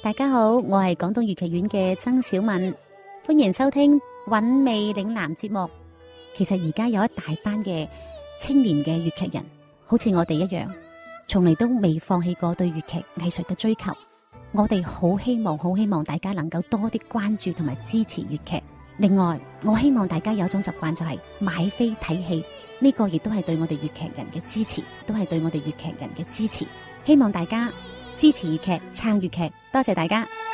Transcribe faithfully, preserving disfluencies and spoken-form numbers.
大家好，我係廣東粵劇院嘅曾小敏，歡迎收聽韻味嶺南節目。其實而家有一大班嘅青年嘅粵劇人，好似我哋一樣，從嚟都未放棄過對粵劇藝術嘅追求。我哋好希望，好希望大家能夠多啲關注同埋支持粵劇。另外，我希望大家有一種習慣，就係買飛睇戲，呢個亦都係對我哋粵劇人嘅支持，都係對我哋粵劇人嘅支持。希望大家支持粵劇，撐粵劇，多謝大家。